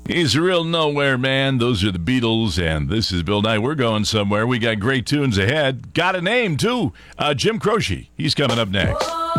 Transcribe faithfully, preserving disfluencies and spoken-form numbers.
He's a real nowhere man. Those are the Beatles, and this is Bill Nye. We're going somewhere. We got great tunes ahead. Got a name, too. Uh, Jim Croce. He's coming up next.